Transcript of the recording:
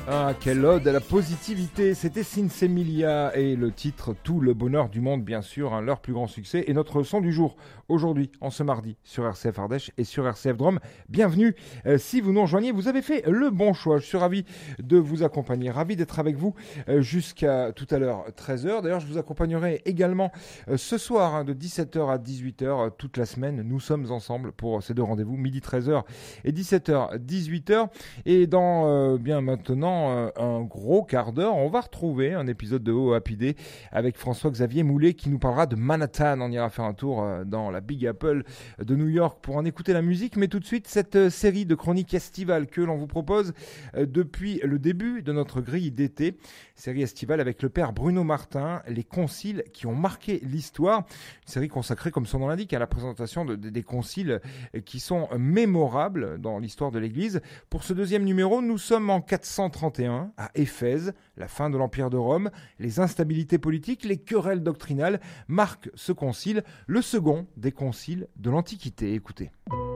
Ah, quelle ode à la positivité, c'était Sinsemilia et le titre Tout le bonheur du monde, bien sûr, hein, leur plus grand succès et notre son du jour, aujourd'hui, en ce mardi, sur RCF Ardèche et sur RCF Drôme. Bienvenue, si vous nous rejoignez, vous avez fait le bon choix, je suis ravi de vous accompagner, ravi d'être avec vous jusqu'à tout à l'heure 13h. D'ailleurs, je vous accompagnerai également ce soir, hein, de 17h à 18h, toute la semaine, nous sommes ensemble pour ces deux rendez-vous, midi 13h et 17h 18h, et dans bien maintenant un gros quart d'heure, on va retrouver un épisode de Oh Happy Day avec François-Xavier Moulet qui nous parlera de Manhattan. On ira faire un tour dans la Big Apple de New York pour en écouter la musique. Mais tout de suite, cette série de chroniques estivales que l'on vous propose depuis le début de notre grille d'été. Série estivale avec le père Bruno Martin, les conciles qui ont marqué l'histoire. Une série consacrée, comme son nom l'indique, à la présentation des conciles qui sont mémorables dans l'histoire de l'Église. Pour ce deuxième numéro, nous sommes en 431 à Éphèse. La fin de l'Empire de Rome, les instabilités politiques, les querelles doctrinales marquent ce concile, le second des conciles de l'Antiquité. Écoutez.